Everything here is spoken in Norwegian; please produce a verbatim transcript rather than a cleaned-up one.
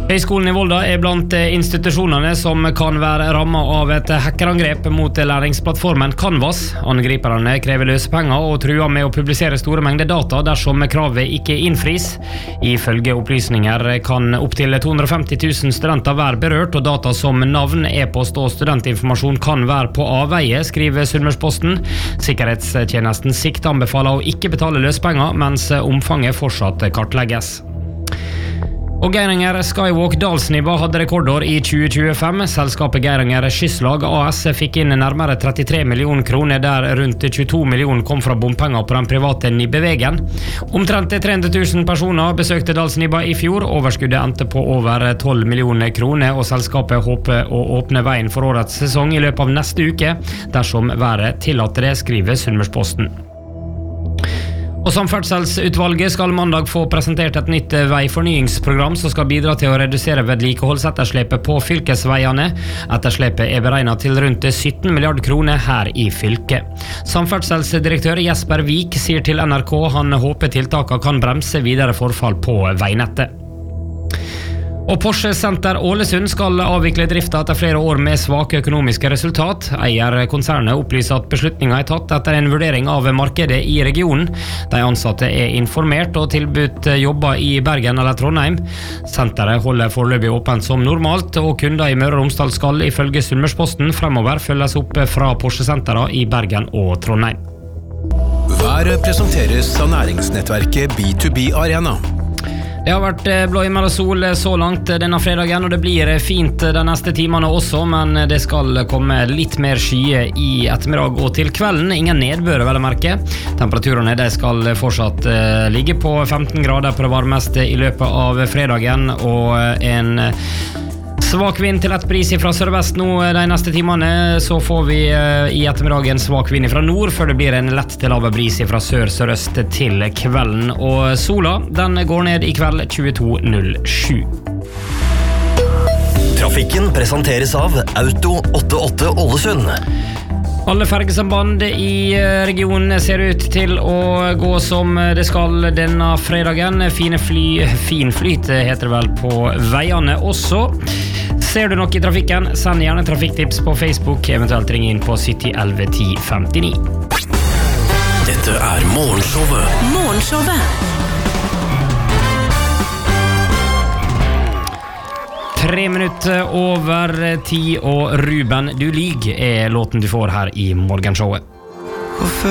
Høgskolen i Volda er blant institusjonene som kan være rammet av et hackerangrep mot læringsplattformen Canvas. Angriperne krever løsepenger og truer med å publisere store mengder data dersom kravet ikke innfris. Ifølge opplysninger kan opp til to hundre og femti tusen studenter være berørt, og data som navn, e-post og studentinformasjon kan være på avveie, skriver Sunnmørsposten. Sikkerhetstjenesten Sikt anbefaler å ikke betale løsepenger, mens omfanget fortsatt kartlegges. Og Geiranger Skywalk Dalsnibba hadde rekordår i tjue tjuefem. Selskapet Geiranger Skysslag A S fikk inn nærmere trettitre millioner kroner, der rundt tjueto millioner kom fra bompenger på den private Nibbevegen. Omtrent tre hundre tusen personer besøkte Dalsnibba i fjor. Overskuddet endte på over tolv millioner kroner, og selskapet håper å åpne veien for årets sesong i løpet av neste uke, dersom været tillater det, skriver Sunnmørsposten. Og Samferdselsutvalget skal mandag få presentert et nytt veifornyingsprogram som skal bidra til å redusere vedlikeholdsetterslepet på fylkesveiene. Etterslepet er beregnet til rundt sytten milliarder kroner her i fylket. Samferdselsdirektør Jesper Vik sier til N R K han håper tiltakene kan bremse videre forfall på veinettet. Og Porsche Center Ålesund skal avvikle drifta etter flere år med svake økonomiske resultat. Eierkonsernet opplyser at beslutningen er tatt etter en vurdering av markedet i regionen. De ansatte er informert og tilbudt jobber i Bergen eller Trondheim. Senteret holder foreløpig åpent som normalt, og kunder i Møre og Romsdal skal ifølge Sunnmørsposten fremover følges opp fra Porsche Centera i Bergen og Trondheim. Været presenteres av næringsnettverket B to B Arena. Det har vært blå himmel og sol så langt denne fredagen, og det blir fint de neste timene også, men det skal komme litt mer skye i ettermiddag og til kvelden. Ingen nedbør, vel å merke. Temperaturene de skal fortsatt ligge på femten grader på det varmeste i løpet av fredagen, og en svak vind til lett bris fra sørvest nå de neste timene. Så får vi i ettermiddagen svak vind fra nord, før det blir en lett til lav bris fra sør-sørøst til kvelden. Og sola, den går ned i kveld tjueto null sju. Trafikken presenteres av Auto åttiåtte Ålesund. Alle fergesamband i regionen ser ut til å gå som det skal denne fredagen. Fine fly, fin flyt heter det vel på veiene også. Ser du noe i trafikken, send gjerne trafikktips på Facebook, eventuelt ring inn på sytti elleve ti femtini. Dette er Morgenshowet. Morgenshowet. Tre minutter over ti, og Ruben, du lyg er låten du får her i Morgenshowet.